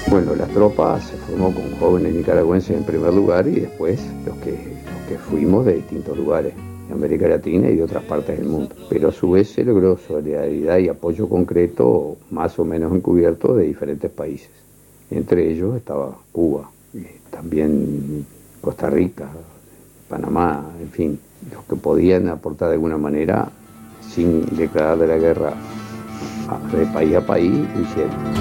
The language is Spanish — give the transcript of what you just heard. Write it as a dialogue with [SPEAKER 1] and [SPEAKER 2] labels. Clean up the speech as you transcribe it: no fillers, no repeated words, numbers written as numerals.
[SPEAKER 1] Bueno, la tropa se formó con jóvenes nicaragüenses en primer lugar y después los que fuimos de distintos lugares de América Latina y de otras partes del mundo. Pero a su vez se logró solidaridad y apoyo concreto, más o menos encubierto, de diferentes países. Entre ellos estaba Cuba, también Costa Rica, Panamá, en fin, los que podían aportar de alguna manera sin declarar la guerra de país a país, lo hicieron.